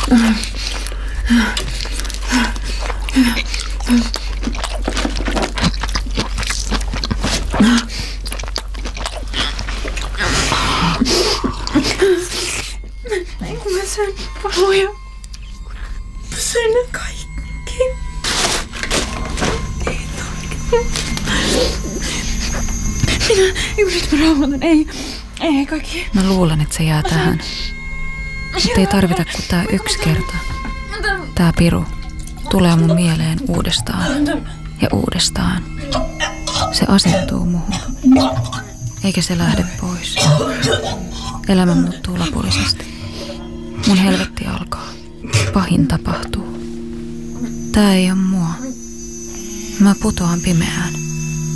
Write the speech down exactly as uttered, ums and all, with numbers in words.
Ei kun mä söin paloja. Mä söin ne kaikki. Minä, nyt mä rauhoitan. Ei, ei kaikki. Mä luulen, että se jää tähän. Mutta ei tarvita kuin tää yksi kerta. Tää piru tulee mun mieleen uudestaan ja uudestaan. Se asettuu muhun. Eikä se lähde pois. Elämä muuttuu lopullisesti. Mun helvetti alkaa. Pahin tapahtuu. Tää ei oo mua. Mä putoan pimeään.